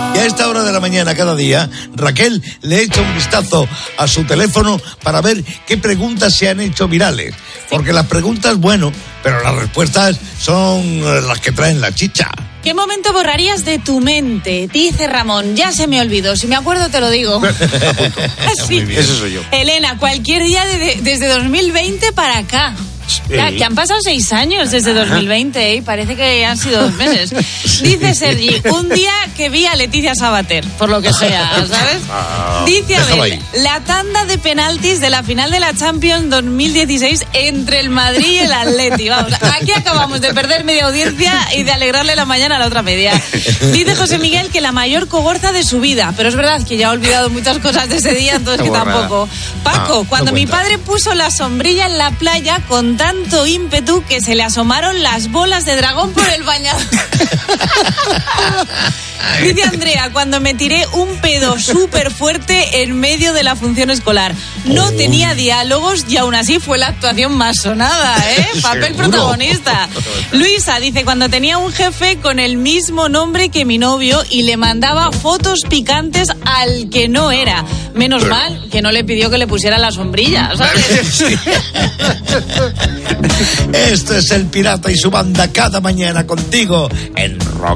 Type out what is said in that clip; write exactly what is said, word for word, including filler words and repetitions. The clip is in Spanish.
Y a esta hora de la mañana cada día, Raquel le echa un vistazo a su teléfono para ver qué preguntas se han hecho virales. Porque las preguntas, bueno, pero las respuestas son las que traen la chicha. ¿Qué momento borrarías de tu mente? Dice Ramón, ya se me olvidó. Si me acuerdo te lo digo. Sí. Eso soy yo. Elena, cualquier día de, de, desde dos mil veinte para acá. Ya, que han pasado seis años desde dos mil veinte, ¿eh? Parece que han sido dos meses. Dice Sergi, un día que vi a Leticia Sabater, por lo que sea, ¿sabes? Dice Abel, la tanda de penaltis de la final de la Champions dos mil dieciséis entre el Madrid y el Atleti. Vamos, aquí acabamos de perder media audiencia y de alegrarle la mañana a la otra media. Dice José Miguel que la mayor cogorza de su vida, pero es verdad que ya ha olvidado muchas cosas de ese día, entonces que tampoco. Paco, ah, cuando no mi padre puso la sombrilla en la playa con tanto ímpetu que se le asomaron las bolas de dragón por el bañador. Dice Andrea, cuando me tiré un pedo súper fuerte en medio de la función escolar. No oh. tenía diálogos y aún así fue la actuación más sonada, ¿eh? Papel ¿Seguro? Protagonista. Luisa dice, cuando tenía un jefe con el mismo nombre que mi novio y le mandaba fotos picantes al que no era. Menos Pero... mal que no le pidió que le pusiera la sombrilla, ¿sabes? Sí. Esto es El Pirata y su banda cada mañana contigo en Rock